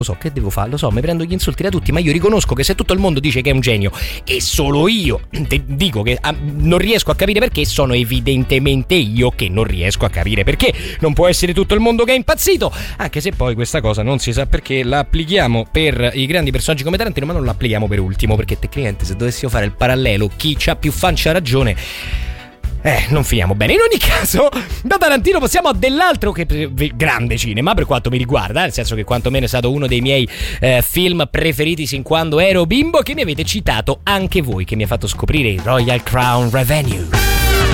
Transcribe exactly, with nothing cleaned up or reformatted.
Lo so, che devo fare? Lo so, mi prendo gli insulti da tutti, ma io riconosco che se tutto il mondo dice che è un genio e solo io te dico che ah, non riesco a capire perché, sono evidentemente io che non riesco a capire perché. Non può essere tutto il mondo che è impazzito, anche se poi questa cosa non si sa perché la applichiamo per i grandi personaggi come Tarantino, ma non la applichiamo per Ultimo, perché tecnicamente se dovessimo fare il parallelo, chi c'ha più fan c'ha ragione. Eh, non finiamo bene. In ogni caso, da Tarantino passiamo a dell'altro che grande cinema per quanto mi riguarda, nel senso che quantomeno è stato uno dei miei eh, film preferiti sin quando ero bimbo, che mi avete citato anche voi, che mi ha fatto scoprire il Royal Crown Revenue.